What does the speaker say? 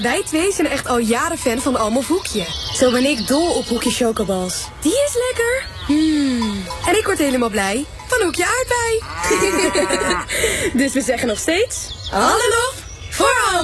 Wij twee zijn echt al jaren fan van Almof Hoekje. Zo ben ik dol op Hoekje chocobals. Die is lekker. En ik word helemaal blij van Hoekje aardbei. Dus we zeggen nog steeds... Alle lof voor Almof.